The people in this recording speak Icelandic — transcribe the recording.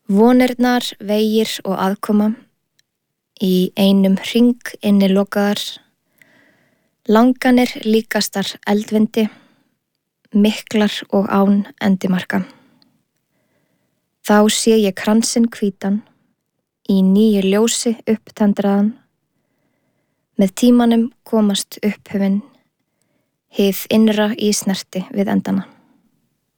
Vonirnar, vegir og aðkoma í einum hring inni lokaðar, langanir líkastar eldvindi, miklar og án endimarka. Þá sé ég kransinn hvítan, í nýju ljósi upptendraðan, með tímanum komast upphöfin, hið innra í snerti við endana.